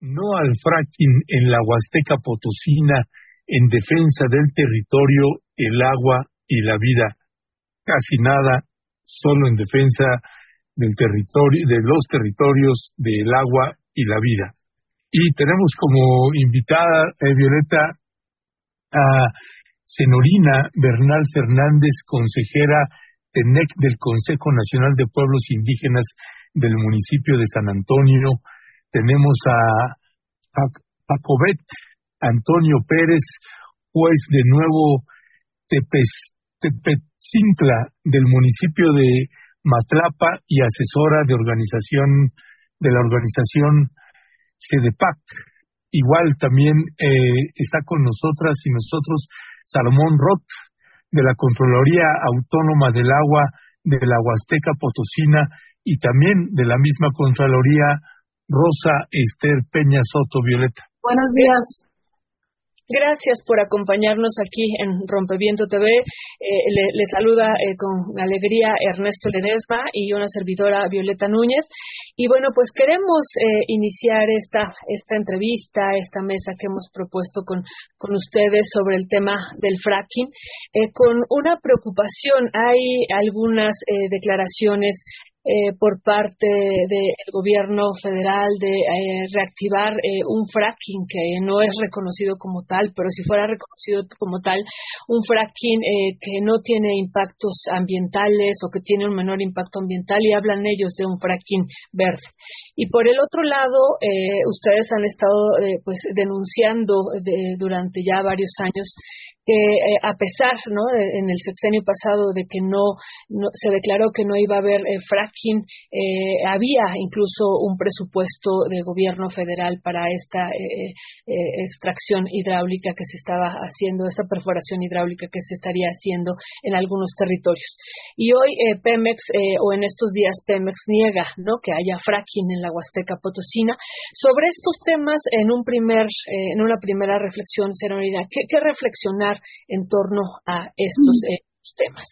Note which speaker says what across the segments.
Speaker 1: no al fracking en la Huasteca Potosina en defensa del territorio, el agua y la vida. Casi nada, solo en defensa del territorio, de los territorios, del agua y la vida. Y tenemos como invitada, Violeta, a Senorina Bernal Fernández, consejera TENEC del Consejo Nacional de Pueblos Indígenas del municipio de San Antonio. Tenemos a Jacobet Antonio Pérez, juez de Nuevo Tepetzintla del municipio de Matlapa y asesora de la organización CEDEPAC. Igual también está con nosotras y nosotros Salomón Roth, de la Contraloría Autónoma del Agua de la Huasteca Potosina, y también de la misma Contraloría Rosa Esther Peña Soto. Violeta.
Speaker 2: Buenos días. Gracias por acompañarnos aquí en Rompeviento TV. Le saluda con alegría Ernesto Ledesma y una servidora, Violeta Núñez. Y bueno, pues queremos iniciar esta entrevista, esta mesa que hemos propuesto con ustedes sobre el tema del fracking, con una preocupación. Hay algunas declaraciones por parte del gobierno federal de reactivar un fracking que no es reconocido como tal, pero si fuera reconocido como tal, un fracking que no tiene impactos ambientales o que tiene un menor impacto ambiental, y hablan ellos de un fracking verde. Y por el otro lado, ustedes han estado pues denunciando durante ya varios años que a pesar, ¿no?, en el sexenio pasado de que no se declaró que no iba a haber fracking, había incluso un presupuesto de gobierno federal para esta extracción hidráulica que se estaba haciendo, esta perforación hidráulica que se estaría haciendo en algunos territorios. Y hoy Pemex, o en estos días Pemex niega, ¿no?, que haya fracking en la Huasteca Potosina. Sobre estos temas, en una primera reflexión, Señorina, ¿qué reflexionar en torno a estos temas?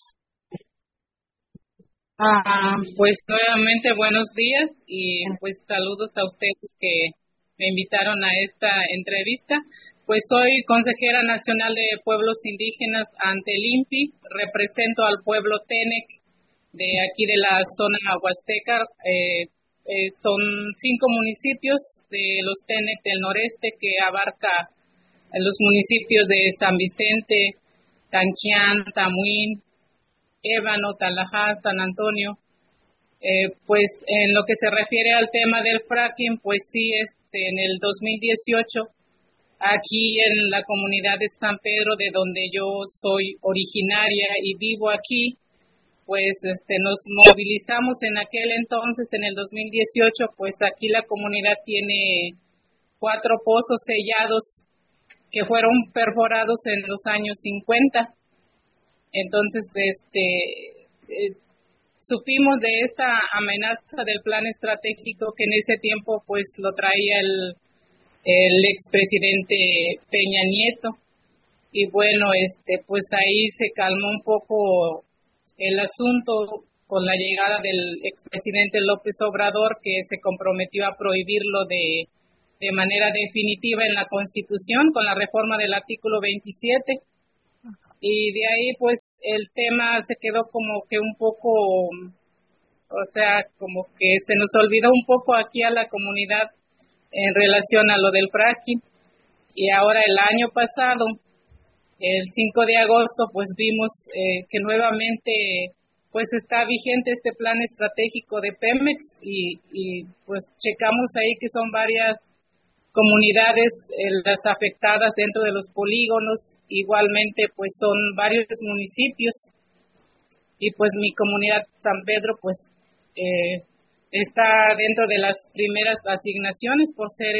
Speaker 3: Pues nuevamente buenos días y pues saludos a ustedes que me invitaron a esta entrevista. Pues soy consejera nacional de pueblos indígenas ante el INPI, represento al pueblo TENEC de aquí de la zona huasteca. Son 5 municipios de los TENEC del noreste que abarca los municipios de San Vicente, Tanquián, Tamuín, Ébano, Talajá, San Antonio. Pues en lo que se refiere al tema del fracking, pues sí, en el 2018, aquí en la comunidad de San Pedro, de donde yo soy originaria y vivo aquí, pues nos movilizamos en aquel entonces, en el 2018, pues aquí la comunidad tiene 4 pozos sellados que fueron perforados en los años 50. Entonces, supimos de esta amenaza del plan estratégico que en ese tiempo pues lo traía el expresidente Peña Nieto. Y bueno, pues ahí se calmó un poco el asunto con la llegada del expresidente López Obrador, que se comprometió a prohibirlo de manera definitiva en la Constitución con la reforma del artículo 27. Y de ahí pues el tema se quedó como que un poco, o sea, como que se nos olvidó un poco aquí a la comunidad en relación a lo del fracking. Y ahora el año pasado, el 5 de agosto, pues vimos que nuevamente pues está vigente este plan estratégico de Pemex y pues checamos ahí que son varias comunidades las afectadas dentro de los polígonos. Igualmente pues son varios municipios y pues mi comunidad San Pedro pues está dentro de las primeras asignaciones por ser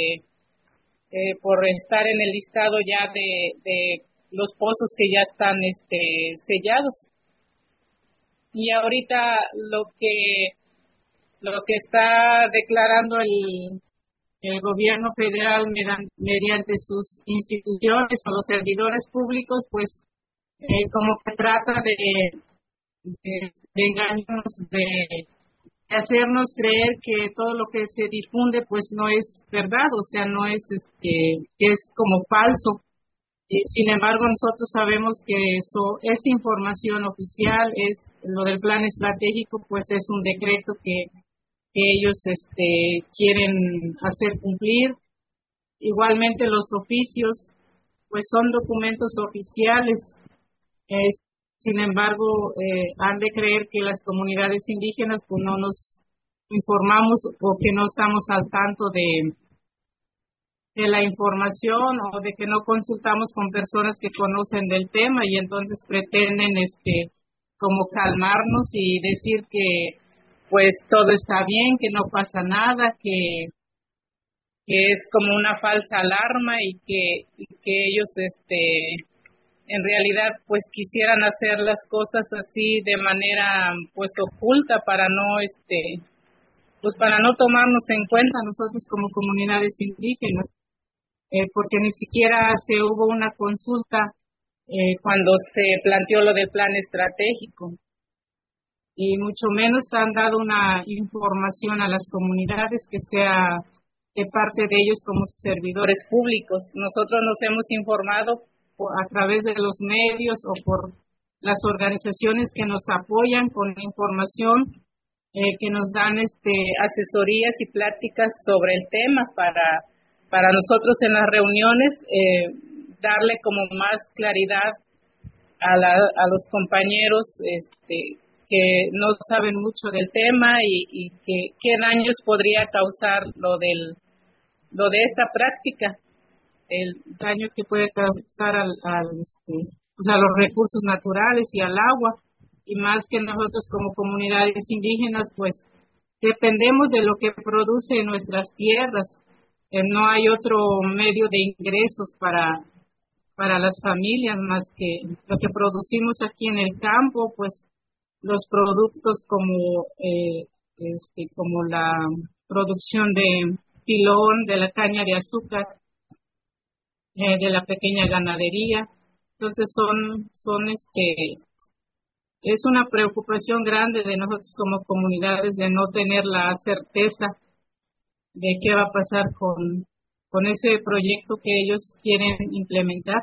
Speaker 3: por estar en el listado ya de los pozos que ya están sellados. Y ahorita lo que está declarando el gobierno federal mediante sus instituciones o los servidores públicos, pues como que trata de engañarnos hacernos creer que todo lo que se difunde pues no es verdad, o sea, no es es como falso. Sin embargo, nosotros sabemos que eso es información oficial, es lo del plan estratégico, pues es un decreto que ellos quieren hacer cumplir. Igualmente los oficios, pues son documentos oficiales. Sin embargo, han de creer que las comunidades indígenas pues no nos informamos o que no estamos al tanto de la información o de que no consultamos con personas que conocen del tema y entonces pretenden como calmarnos y decir que pues todo está bien, que no pasa nada, que es como una falsa alarma y que ellos en realidad pues quisieran hacer las cosas así de manera pues oculta para no pues para no tomarnos en cuenta nosotros como comunidades indígenas, porque ni siquiera se hubo una consulta cuando se planteó lo del plan estratégico y mucho menos han dado una información a las comunidades que sea de parte de ellos como servidores públicos. Nosotros nos hemos informado a través de los medios o por las organizaciones que nos apoyan con información, que nos dan asesorías y pláticas sobre el tema para nosotros en las reuniones darle como más claridad a los compañeros que no saben mucho del tema y que qué daños podría causar lo de esta práctica, el daño que puede causar a los recursos naturales y al agua, y más que nosotros como comunidades indígenas pues dependemos de lo que produce nuestras tierras. No hay otro medio de ingresos para las familias más que lo que producimos aquí en el campo, pues los productos como como la producción de pilón, de la caña de azúcar, de la pequeña ganadería. Entonces es una preocupación grande de nosotros como comunidades de no tener la certeza de qué va a pasar con ese proyecto que ellos quieren implementar.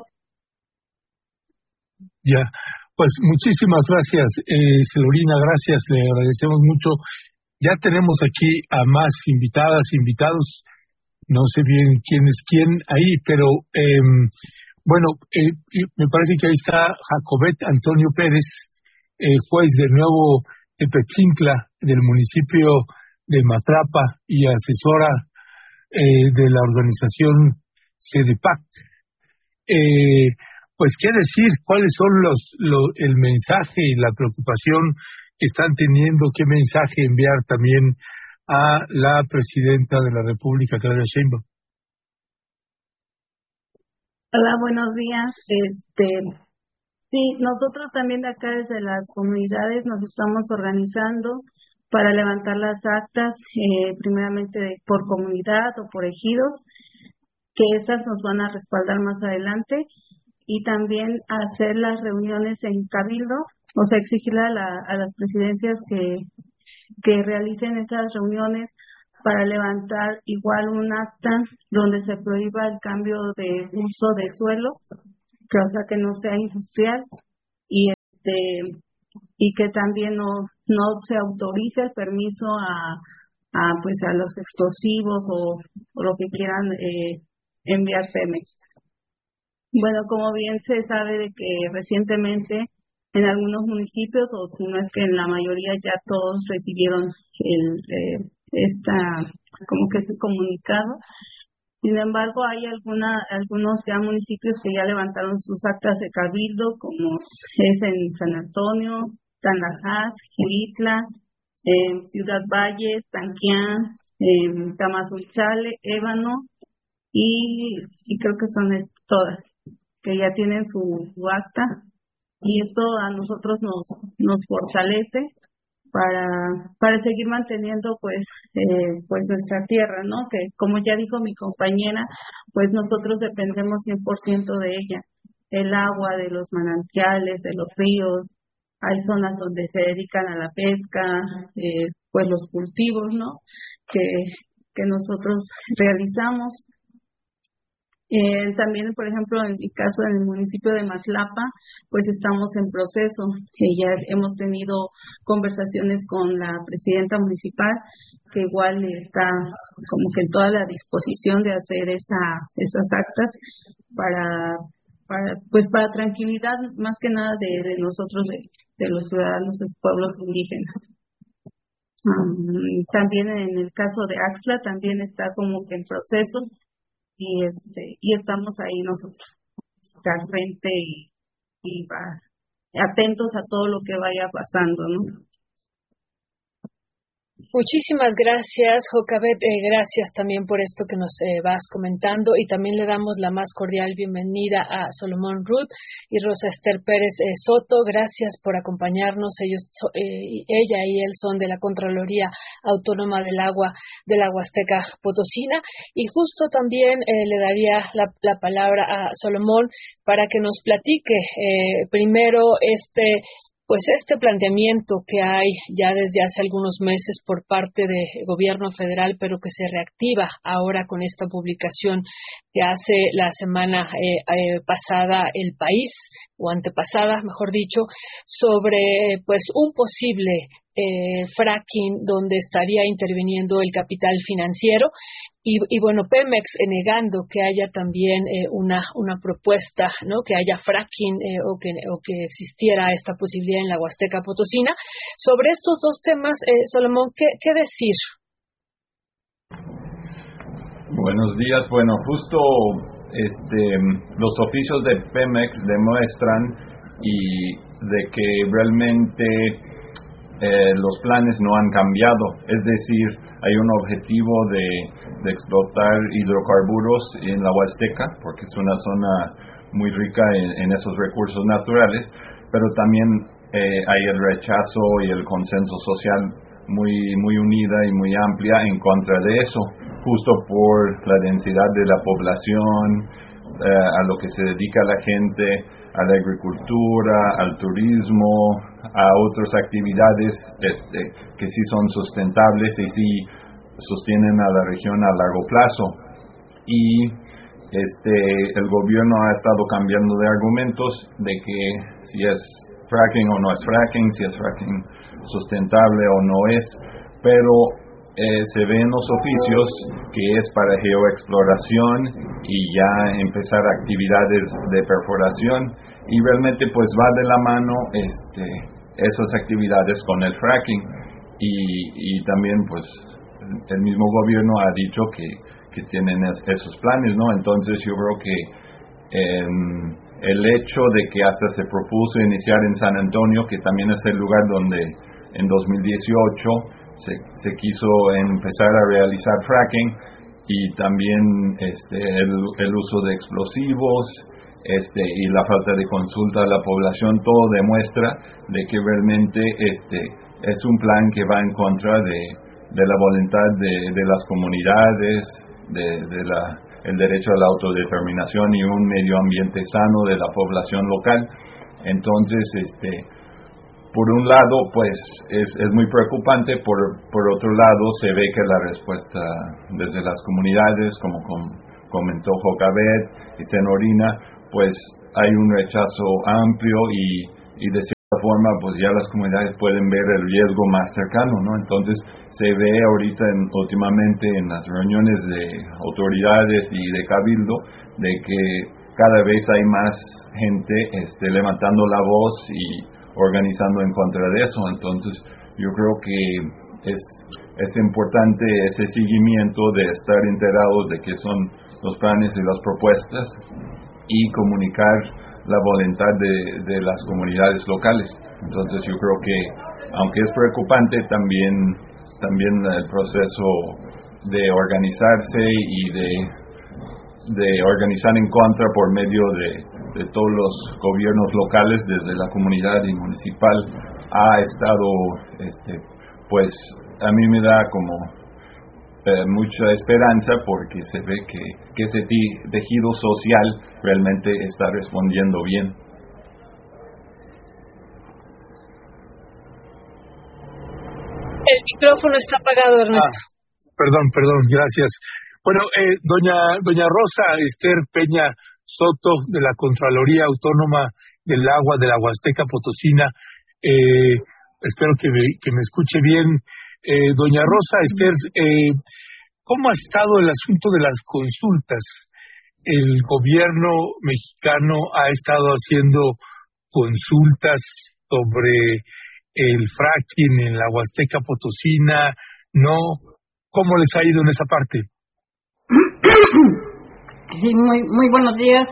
Speaker 1: Ya, pues muchísimas gracias, Celorina, gracias, le agradecemos mucho. Ya tenemos aquí a más invitadas, invitados, no sé bien quién es quién ahí, pero bueno, me parece que ahí está Jacobet Antonio Pérez, juez de Nuevo Tepetzintla del municipio de Matrapa y asesora de la organización CEDEPAC. Pues qué decir, cuáles son el mensaje y la preocupación que están teniendo, qué mensaje enviar también a la presidenta de la República, Claudia Sheinbaum.
Speaker 4: Hola, buenos días. Sí, nosotros también de acá desde las comunidades nos estamos organizando para levantar las actas, primeramente por comunidad o por ejidos, que estas nos van a respaldar más adelante, y también hacer las reuniones en cabildo, o sea, exigirle a las presidencias que realicen esas reuniones para levantar igual un acta donde se prohíba el cambio de uso del suelo, que o sea que no sea industrial, y y que también no se autorice el permiso pues a los explosivos o lo que quieran enviar Pemex. Bueno, como bien se sabe de que recientemente en algunos municipios, o si no es que en la mayoría, ya todos recibieron como que este comunicado. Sin embargo, hay algunos ya municipios que ya levantaron sus actas de cabildo, como es en San Antonio, Tanajás, Gilitla, Ciudad Valles, Tanquián, Tamazunchale, Ébano, y creo que son todas que ya tienen su acta, y esto a nosotros nos fortalece para seguir manteniendo pues nuestra tierra, ¿no? Que como ya dijo mi compañera, pues nosotros dependemos 100% de ella, el agua, de los manantiales, de los ríos, hay zonas donde se dedican a la pesca, pues los cultivos, ¿no? Que nosotros realizamos. También, por ejemplo, en mi caso, en el municipio de Matlapa, pues estamos en proceso. Ya hemos tenido conversaciones con la presidenta municipal, que igual está como que en toda la disposición de hacer esas actas para tranquilidad, más que nada de nosotros, de los ciudadanos de pueblos indígenas. También en el caso de Axtla también está como que en proceso y estamos ahí nosotros al frente y atentos a todo lo que vaya pasando, ¿no?
Speaker 2: Muchísimas gracias, Jocabet. Gracias también por esto que nos vas comentando, y también le damos la más cordial bienvenida a Solomón Ruth y Rosa Esther Pérez Soto. Gracias por acompañarnos. Ella y él son de la Contraloría Autónoma del Agua de la Huasteca Potosina, y justo también le daría la palabra a Solomón para que nos platique primero este planteamiento que hay ya desde hace algunos meses por parte del gobierno federal, pero que se reactiva ahora con esta publicación que hace la semana pasada El País, o antepasada, mejor dicho, sobre pues un posible fracking donde estaría interviniendo el capital financiero y bueno, Pemex negando que haya también una propuesta, ¿no? Que haya fracking o que existiera esta posibilidad en la Huasteca Potosina. Sobre estos dos temas, Solomón, ¿qué decir?
Speaker 5: Buenos días. Bueno, justo los oficios de Pemex demuestran de que realmente los planes no han cambiado. Es decir, hay un objetivo de explotar hidrocarburos en la Huasteca, porque es una zona muy rica en esos recursos naturales, pero también hay el rechazo y el consenso social muy unida y muy amplia en contra de eso, justo por la densidad de la población, a lo que se dedica la gente, a la agricultura, al turismo, a otras actividades que sí son sustentables y sí sostienen a la región a largo plazo. Y el gobierno ha estado cambiando de argumentos de que si es fracking o no es fracking, si es fracking sustentable o no es, pero se ve en los oficios que es para geoexploración y ya empezar actividades de perforación, y realmente pues va de la mano esas actividades con el fracking, y también pues el mismo gobierno ha dicho que tienen esos planes, ¿no? Entonces yo creo que el hecho de que hasta se propuso iniciar en San Antonio, que también es el lugar donde en 2018 se quiso empezar a realizar fracking, y también el uso de explosivos y la falta de consulta a la población, todo demuestra de que realmente es un plan que va en contra de la voluntad de las comunidades, el derecho a la autodeterminación y un medio ambiente sano de la población local. Entonces, por un lado, pues es muy preocupante, por otro lado, se ve que la respuesta desde las comunidades, como comentó Jocabet y Senorina, pues hay un rechazo amplio y de cierta forma, pues ya las comunidades pueden ver el riesgo más cercano, ¿no? Entonces, se ve ahorita últimamente en las reuniones de autoridades y de cabildo, de que cada vez hay más gente levantando la voz y organizando en contra de eso. Entonces yo creo que es importante ese seguimiento de estar enterados de qué son los planes y las propuestas y comunicar la voluntad de las comunidades locales. Entonces yo creo que aunque es preocupante, también el proceso de organizarse y de organizar en contra por medio de todos los gobiernos locales, desde la comunidad y municipal, ha estado, pues a mí me da como mucha esperanza, porque se ve que ese tejido social realmente está respondiendo bien.
Speaker 2: micrófono está apagado, Ernesto.
Speaker 1: Perdón, gracias. Bueno, doña Rosa Esther Peña Soto, de la Contraloría Autónoma del Agua de la Huasteca Potosina, espero que me escuche bien. Doña Rosa Esther, ¿cómo ha estado el asunto de las consultas? El gobierno mexicano ha estado haciendo consultas sobre el fracking en la Huasteca Potosina, ¿no? ¿Cómo les ha ido en esa parte?
Speaker 6: Sí, muy buenos días.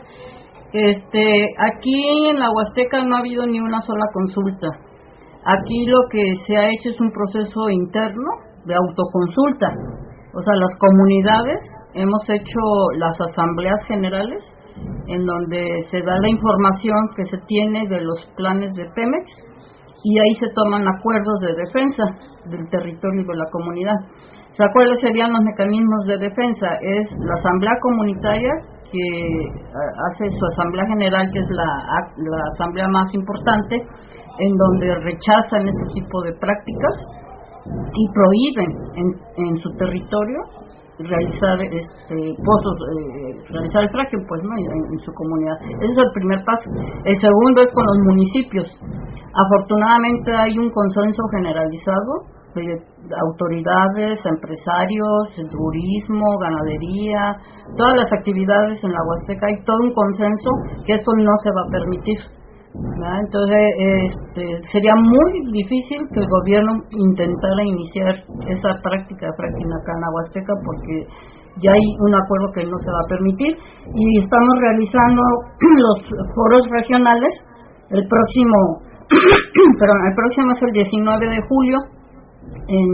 Speaker 6: Aquí en la Huasteca no ha habido ni una sola consulta. Aquí lo que se ha hecho es un proceso interno de autoconsulta. O sea, las comunidades hemos hecho las asambleas generales en donde se da la información que se tiene de los planes de Pemex y ahí se toman acuerdos de defensa del territorio y de la comunidad. O sea, ¿cuáles serían los mecanismos de defensa? Es la asamblea comunitaria que hace su asamblea general, que es la asamblea más importante, en donde rechazan ese tipo de prácticas y prohíben en su territorio realizar pozos, realizar el fracking, pues, ¿no? En su comunidad. Ese es el primer paso. El segundo es con los municipios. Afortunadamente hay un consenso generalizado de autoridades, empresarios, el turismo, ganadería, todas las actividades en la Huasteca. Hay todo un consenso que esto no se va a permitir, ¿verdad? Entonces sería muy difícil que el gobierno intentara iniciar esa práctica de fracking acá en la Huasteca, porque ya hay un acuerdo que no se va a permitir, y estamos realizando los foros regionales. El próximo el próximo es el 19 de julio en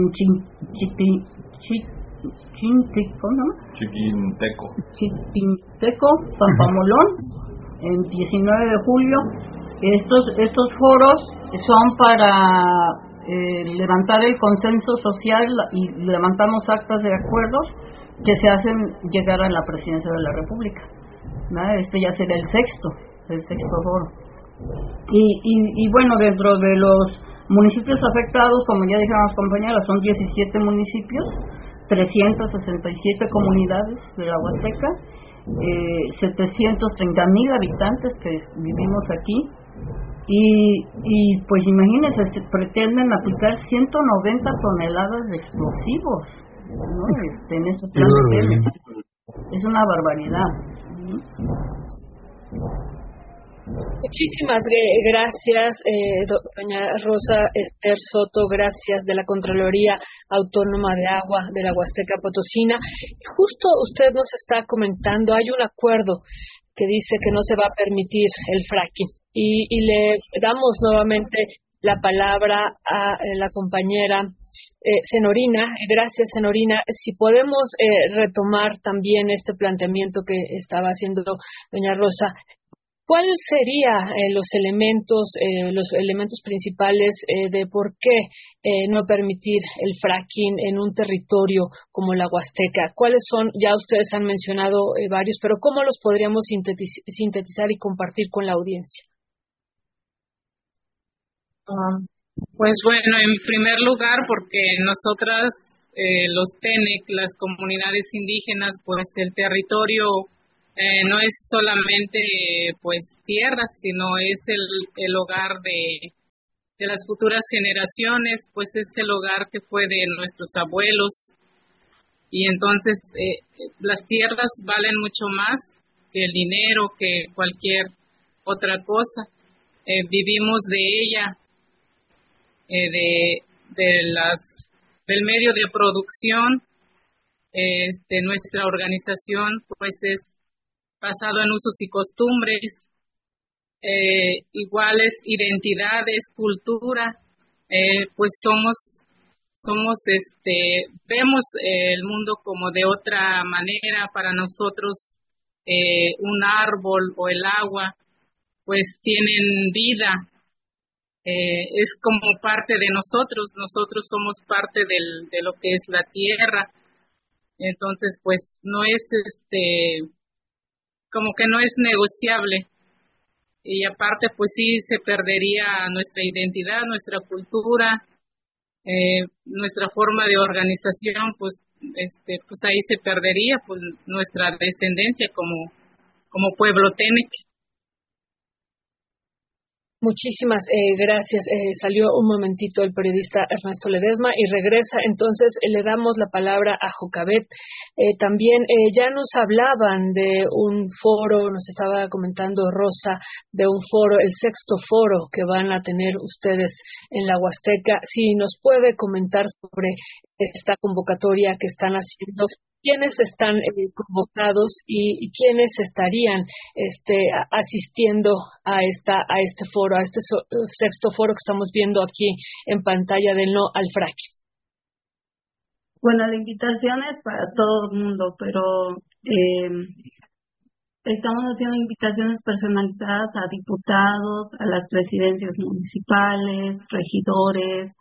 Speaker 6: Chiquinteco, Pampamolón, en 19 de julio. Estos foros son para levantar el consenso social y levantamos actas de acuerdos que se hacen llegar a la Presidencia de la República, ¿no? Este ya será el sexto foro. Y bueno, dentro de los municipios afectados, como ya dijeron las compañeras, son 17 municipios, 367 comunidades de la Huasteca, 730,000 habitantes que vivimos aquí, y pues imagínense, se pretenden aplicar 190 toneladas de explosivos, ¿no? En ese plan de Pemex. Es una barbaridad.
Speaker 2: Muchísimas gracias, doña Rosa Esther Soto, gracias, de la Contraloría Autónoma de Agua de la Huasteca Potosina. Justo usted nos está comentando, hay un acuerdo que dice que no se va a permitir el fracking, y le damos nuevamente la palabra a la compañera Senorina. Gracias, Senorina. Si podemos retomar también este planteamiento que estaba haciendo doña Rosa, ¿cuáles serían los elementos principales de por qué no permitir el fracking en un territorio como la Huasteca? ¿Cuáles son? Ya ustedes han mencionado varios, pero ¿cómo los podríamos sintetizar y compartir con la audiencia?
Speaker 3: Pues bueno, en primer lugar, porque nosotras, los TENEC, las comunidades indígenas, pues el territorio no es solamente pues tierra, sino es el hogar de las futuras generaciones, pues es el hogar que fue de nuestros abuelos, y entonces las tierras valen mucho más que el dinero, que cualquier otra cosa. Vivimos de ella, del medio de producción. Nuestra organización pues es basado en usos y costumbres, iguales identidades, cultura, pues vemos el mundo como de otra manera. Para nosotros un árbol o el agua pues tienen vida, es como parte de nosotros somos parte de lo que es la tierra. Entonces pues no es como que no es negociable, y aparte pues sí se perdería nuestra identidad, nuestra cultura, nuestra forma de organización, pues ahí se perdería pues nuestra descendencia como pueblo Tenec.
Speaker 2: Muchísimas gracias. Salió un momentito el periodista Ernesto Ledesma y regresa. Entonces le damos la palabra a Jocabet. También ya nos hablaban de un foro, nos estaba comentando Rosa, de un foro, el 6º foro que van a tener ustedes en la Huasteca. Si nos puede comentar sobre esta convocatoria que están haciendo, quiénes están convocados y quiénes estarían asistiendo a este foro, a este 6º foro que estamos viendo aquí en pantalla del No al Fracking.
Speaker 4: Bueno, la invitación es para todo el mundo, pero estamos haciendo invitaciones personalizadas a diputados, a las presidencias municipales, regidores,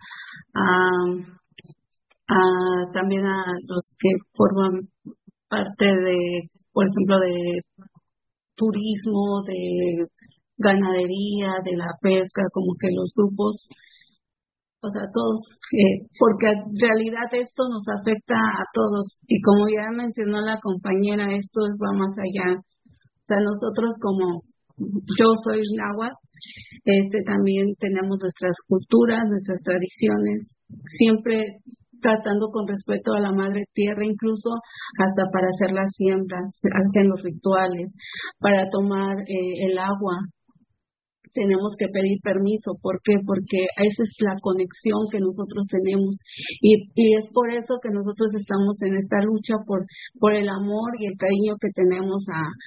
Speaker 4: también a los que forman parte de, por ejemplo, de turismo, de ganadería, de la pesca, como que los grupos, o sea, todos, porque en realidad esto nos afecta a todos y como ya mencionó la compañera, esto va más allá. O sea, nosotros como yo soy náhuatl, también tenemos nuestras culturas, nuestras tradiciones, siempre tratando con respeto a la madre tierra, incluso hasta para hacer las siembras, hacen los rituales, para tomar el agua. Tenemos que pedir permiso. ¿Por qué? Porque esa es la conexión que nosotros tenemos y es por eso que nosotros estamos en esta lucha por el amor y el cariño que tenemos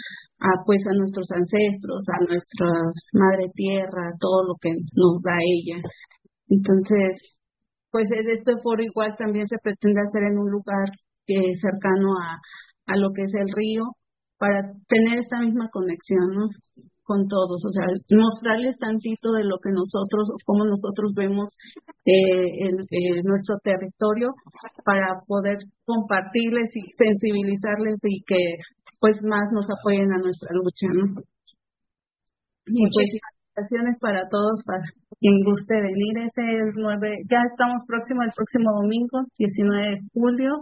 Speaker 4: a nuestros ancestros, a nuestra madre tierra, todo lo que nos da ella. Entonces, pues este foro igual también se pretende hacer en un lugar cercano a lo que es el río para tener esta misma conexión, ¿no?, con todos, o sea, mostrarles tantito de lo que nosotros, cómo nosotros vemos nuestro territorio para poder compartirles y sensibilizarles y que pues más nos apoyen a nuestra lucha, ¿no? Y pues invitaciones para todos, para quien guste venir. Ya estamos próximos, el próximo domingo, 19 de julio,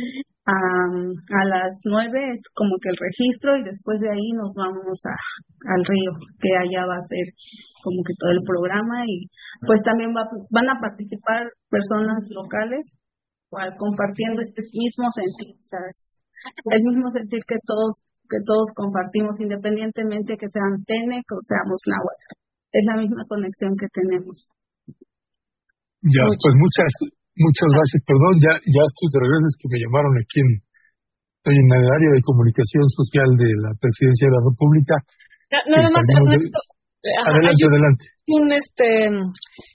Speaker 4: a las 9 es como que el registro y después de ahí nos vamos al río, que allá va a ser como que todo el programa y pues también van a participar personas locales compartiendo este mismo sentir, ¿sabes? El mismo sentir que todos compartimos, independientemente que sean Tenec o seamos náhuatl. Es la misma conexión que tenemos.
Speaker 1: Ya, pues muchas gracias. Perdón, ya estoy de regreso, es que me llamaron aquí estoy en el área de comunicación social de la Presidencia de la República.
Speaker 2: Nada más, Ernesto,
Speaker 1: adelante.
Speaker 2: Un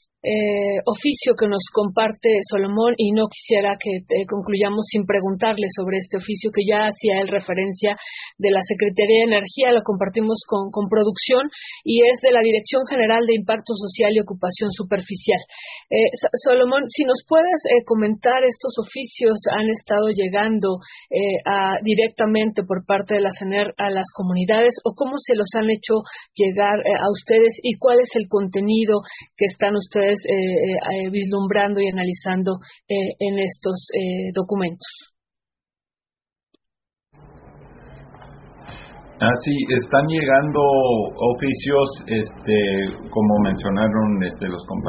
Speaker 2: oficio que nos comparte Solomón y no quisiera que concluyamos sin preguntarle sobre este oficio que ya hacía él referencia de la Secretaría de Energía, lo compartimos con producción y es de la Dirección General de Impacto Social y Ocupación Superficial. Solomón, si nos puedes comentar, estos oficios han estado llegando directamente por parte de la CENER a las comunidades o cómo se los han hecho llegar a ustedes y cuál es el contenido que están ustedes vislumbrando y analizando en estos documentos.
Speaker 5: Sí, están llegando oficios, como mencionaron los compañeros